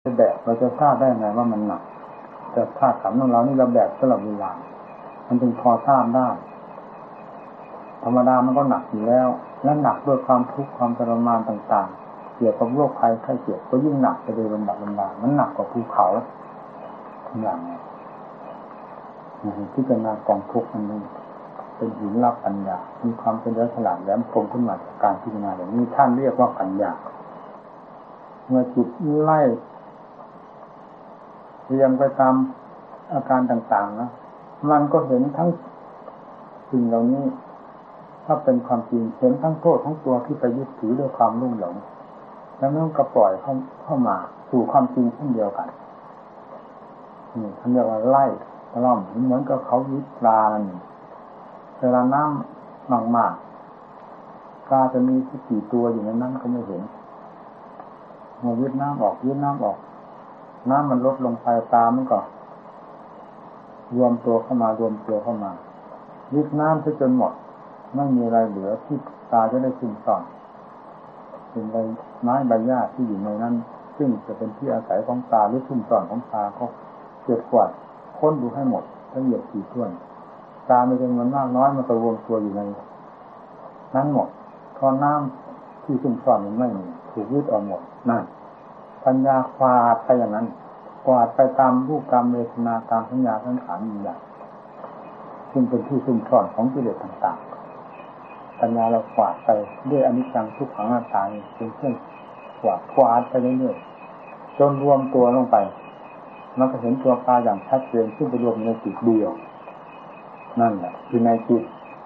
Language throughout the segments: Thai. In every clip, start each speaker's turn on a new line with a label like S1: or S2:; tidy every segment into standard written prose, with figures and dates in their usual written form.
S1: แบกเราจะทราบได้ไงว่ามันหนักแต่ธาตุขันธ์ของเรานี่เราแบกตลอดเวลามันจึงพอทราบได้ธรรมดามันก็หนักอยู่แล้วและหนักด้วยความทุกข์ความทรมานต่างๆเกี่ยวกับโรคภัยไข้เจ็บก็ยิ่งหนักไปโดยลำดับมันหนักกว่าภูเขาทุกอย่างที่เป็นกองทุกข์มันนี่เป็นหินรับปัญญามีความเป็นฉลาดแหลมคมขึ้นมาจากการพิจารณาอย่างนี้ท่านเรียกว่าปัญญาเมื่อจิตไล่เรียงไปตามอาการต่างๆนะมันก็เห็นทั้งสิ่งเหล่านี้ถ้าเป็นความจริงเห็นทั้งโทษทั้งตัวที่ไปยึดถือด้วยความรุ่มหลงแล้วมันก็ปล่อยเข้ามาสู่ความจริงเช่นเดียวกันนี่ท่านเรียกว่าไล่ตะล่อมเหมือนกับเขายึดปลานั่นเวลาน้ำมากๆปลาจะมีกี่ตัวอยู่ในนั้นก็ไม่เห็นเมื่อยึดน้ำออกน้ำมันลดลงไปปลามันก็รวมตัวเข้ามายึดน้ำจนหมดไม่มีอะไรเหลือที่ปลาจะได้ซึมซับเป็นใบไม้ใบหญ้าที่อยู่ในนั้นซึ่งจะเป็นที่อาศัยของปลาหรือซึมซับของปลาก็เก็บกวาดค้นดูให้หมดละเอียดถี่ถ้วนปลาไม่จำนวนมากน้อยมันก็รวมตัวอยู่ในนั้นหมดพอน้ำที่ซึมซับมันไม่มีถูกยึดออกหมดนั่นปัญญาควาดไปอย่างนั้นกวาดไปตามรูปตามเวทนาตามสัญญาสังขารวิญญาณซึ่งเป็นที่ซุ่มซ่อนของกิเลสต่างๆปัญญาเรากวาดไปด้วยอนิจจังทุกขังอนัตตาเป็นเครื่องกวาดไปเรื่อยๆจนรวมตัวลงไปมันก็เห็นตัวปลาอย่างชัดเจนซึ่งไปรวมในจิตเดียวนั่นแหละคือในจิต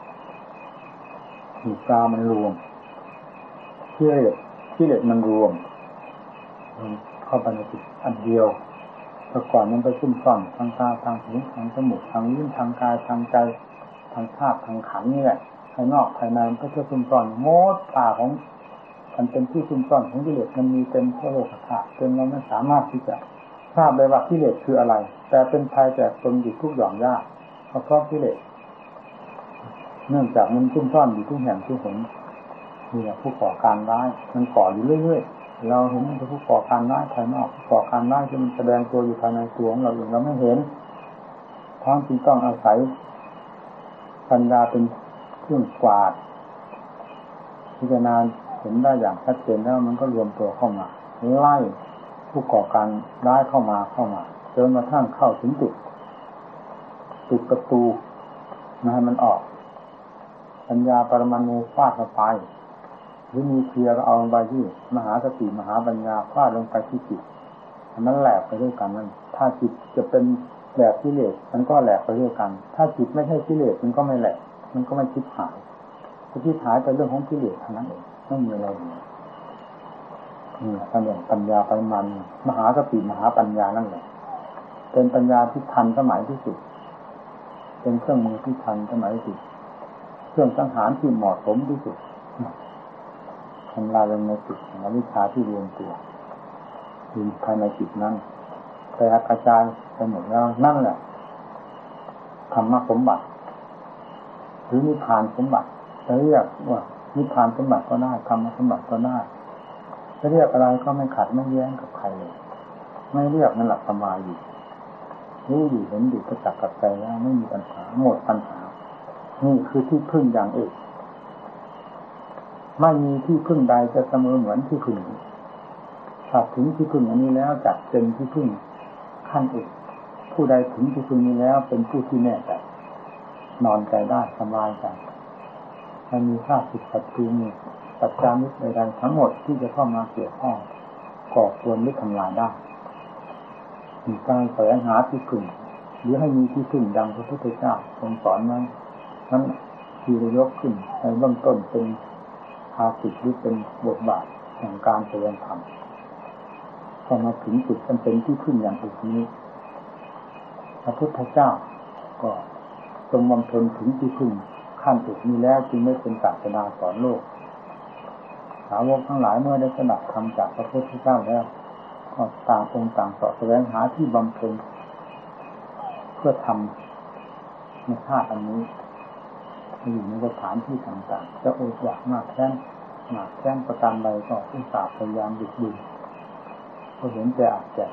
S1: ที่ปลามันรวมกิเลสมันรวมเข้าไปในจิตอันเดียวแต่ก่อนมันไปซุ่มซ่อนทางตาทางหูทางจมูกทางลิ้นทางกายทางใจทางธาตุทางขันธ์นี่แหละภายนอกภายในมันก็จะซุ่มซ่อนโมดป่าของมันเป็นที่ซุ่มซ่อนของกิเลสมันมีเต็มทั่วโลกธาตุจนเราไม่สามารถที่จะทราบได้ว่ากิเลสคืออะไรแต่เป็นภัยแก่ตนอยู่ทุกหย่อมย่าเพราะกิเลสเนื่องจากมันซุ่มซ่อนอยู่ทุกแห่งทุกหนนี่แหละผู้ก่อการร้ายมันก่ออยู่เรื่อยๆเราเห็นมันเป็นผู้ก่อการร้ายภายนอกก่อการร้ายที่มันแสดงตัวอยู่ภายในตัวของเราเองเราไม่เห็นทั้งที่ต้องอาศัยปัญญาเป็นเครื่องกวาดพิจารณาเห็นได้อย่างชัดเจนแล้วมันก็รวมตัวเข้ามาไล่ผู้ก่อการร้ายเข้ามาจนกระทั่งเข้าถึงจุดประตูไม่ให้มันออกปัญญาปรมาณูฟาดเข้าไปหรือมีเคลียร์ก็เอาลงไปที่มหาสติมหาปัญญาฟาดลงไปที่จิตมันแหลกไปด้วยกันนั่นถ้าจิตจะเป็นแบบกิเลสมันก็แหลกไปด้วยกันถ้าจิตไม่ใช่กิเลสมันก็ไม่แหลกมันก็ไม่ชิบหายที่หายไปเรื่องของกิเลสเท่านั้นเองไม่มีอะไรเลยนี่ท่านเรียกปัญญาปรมาณูมหาสติมหาปัญญานั่นแหละเป็นปัญญาที่ทันสมัยที่สุดเป็นเครื่องมือที่ทันสมัยที่สุดเครื่องสังหารที่เหมาะสมที่สุดทำลายลงในจิตของวิชาที่รวมตัวอยู่ภายในจิตนั้นแต่กระจายไปหมดแล้วนั่นแหละธรรมสมบัติหรือนิพพานสมบัติจะเรียกว่านิพพานสมบัติก็ได้ธรรมสมบัติก็ได้จะเรียกอะไรก็ไม่ขัดไม่แย้งกับใครเลยไม่เรียกนั่นแหละสมาธิรู้อยู่เห็นอยู่ประจักษ์กับใจแล้วไม่มีปัญหาหมดปัญหานี่คือที่พึ่งอย่างเอกไม่มีที่พึ่งใดจะเสมอเหมือนที่พึ่งถ้าถึงที่พึ่งอันนี้แล้วจัดเป็นที่พึ่งขั้นเอกผู้ใดถึงที่พึ่งนี้แล้วเป็นผู้ที่แน่ใจนอนใจได้สบายใจไม่มีข้าศึกศัตรูมีปัจจามิตรใดๆทั้งหมดที่จะเข้ามาเกี่ยวข้องก่อกวนหรือทำลายได้มีการแสวงหาที่พึ่งหรือให้มีที่พึ่งดังพระพุทธเจ้าทรงสอนนั้นที่ยกขึ้นในเบื้องต้นเป็นภาสิทธิหรือเป็นบทบาทแห่งการแสดงธรรมพอมาถึงจุดมันเป็นที่พึ่งอย่างอื่นนี้พระพุทธเจ้าก็ทรงบำเพ็ญถึงที่พึ่งขั้นสุดนี้แล้วจึงไม่เป็นศาสนาสอนโลกสาวกทั้งหลายเมื่อได้สดับธรรมจากพระพุทธเจ้าแล้วก็ต่างองค์ต่างแสวงหาที่บำเพ็ญเพื่อทำในชาติอันนี้อยู่ในสถานที่ต่างๆจะอดอยากมากแค้นประการใดก็อุตส่าห์พยายามดึกดื่นก็เห็นแต่อาจจะ